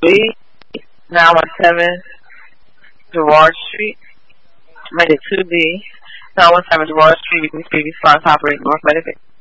Suite, 917 Gerard Street, Medic 2B, 917 Gerard Street, Weekly Speedy Spots, operating North Medic